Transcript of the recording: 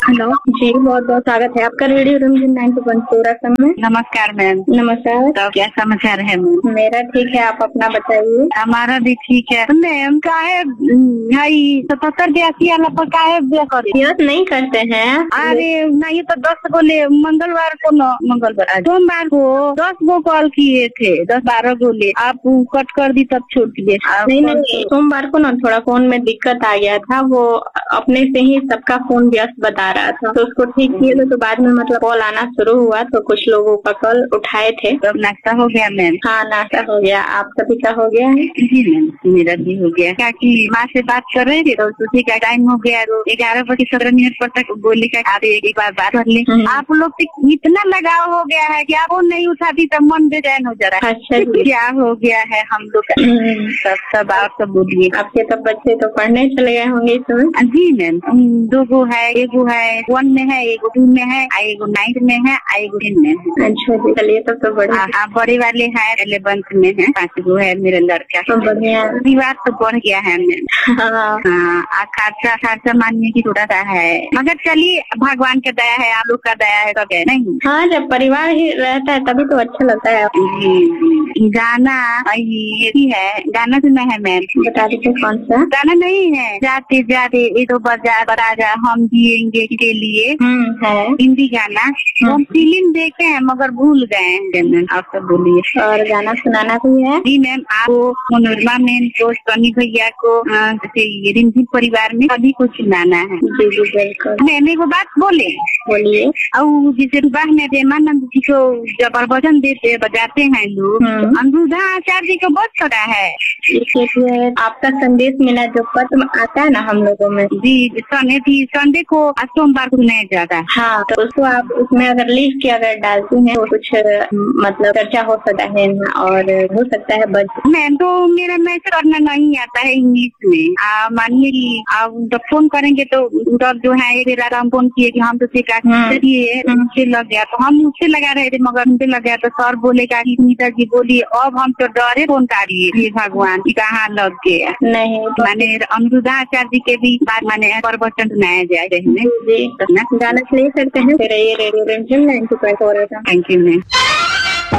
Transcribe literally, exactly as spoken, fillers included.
Hello जी, बहुत बहुत स्वागत है आपका रेडियो रिमझिम ninety point four F M में। नमस्कार मैम। नमस्कार। तो क्या समाचार है मैम? मेरा ठीक है, आप अपना बताइए। हमारा भी ठीक है मैम। काहे भाई सतहत्तर बयासी वाला पर काहे व्यस्त नहीं करते हैं? अरे नहीं तो दस को ले मंगलवार को न मंगलवार सोमवार को दस गो कॉल किए थे, दस बारह गो ले आप कट कर दी तब छोड़ दिए। नहीं नहीं, सोमवार को ना थोड़ा फोन में दिक्कत आ गया था, वो अपने से ही सबका फोन व्यस्त बता रहा था, तो उसको ठीक किए थे। तो बाद में मतलब कॉल आना शुरू हुआ तो कुछ लोगों का कॉल उठाए थे। तो नाश्ता हो गया मैम? हाँ, नाश्ता हो गया। आप सभी का हो गया है? जी मैम, मेरा भी हो गया। क्या कि माँ से बात कर रहे थे तो उसी का टाइम हो गया, तो ग्यारह बजे सत्रह मिनट पर तक बोली का आप एक बार बात कर ले। आप लोग से इतना लगाव हो गया है कि आप वो नहीं उठाती तो मन बेचैन हो जा रहा है। अच्छा क्या हो गया है हम लोग का? सब सब आप सब बोलिए। आपके तब बच्चे तो पढ़ने चले गए होंगे इस समय? जी मैम, दो गो है, एगो है वन में है, एगो टू में है, एगो नाइन्थ में है, एगो टेन में है। अच्छा जी, चलिए तब तो बढ़िया। आप बड़े वाले है इलेवेंथ में है, पाँच गो है मेरा लड़का। तो बढ़िया। विवाद तो बढ़ गया है मैम। हाँ, खर्चा खर्चा मानने की थोड़ा सा है, मगर चलिए भगवान का दया है, आप लोग का दया है, सब है नहीं। हाँ, जब परिवार ही रहता है तभी तो अच्छा लगता है। गाना ये भी है, गाना सुना है मैम? बता दीजिए कौन सा गाना? नहीं है जाते जाते ये तो बजा बराजा हम जिएंगे के लिए है हिंदी गाना। हम फिल्म देखे हैं मगर भूल गए हैं। आप सब बोलिए। और गाना सुनाना भी है? जी मैम, आपको मनोरमा मैम को, सनी भैया को, जैसे रिमझिम परिवार में सभी को सुनाना है। जी जी बिल्कुल। मैंने को बात बोले बोलिए। और जैसे सुबह में देवानंद जी को जब प्रवचन देते बजाते हैं लोग, अनुरुद्धा आचार्य जी को बहुत पता है। इसलिए आपका संदेश मिला जो पत्र आता है ना हम लोगों में। जी संडे थी, संडे को सोमवार को नहीं जाता। हाँ, तो उसको आप उसमें अगर लिख के अगर डालती हैं तो कुछ मतलब चर्चा हो सकता है और हो सकता है बच। मैम तो मेरा मैसेज करना नहीं आता है इंग्लिश में। मानिए कि आप जब फोन करेंगे तो तब जो है एक बार हम फोन किए कि हम तो उससे लग गया, तो हम उससे लगा रहे थे मगर उनसे लग गया तो सर बोले का सुनीता जी बोली अब हम तो डरे फोन करिए भगवान की कहाँ लग गया। नहीं माने अनुरुद्धा आचार्य जी के भी बात माने प्रवचन सुनाया जाए। जी गाना प्ले करते हैं फिर ये रेडियो रिमझिम ninety point four. Thank you ma'am.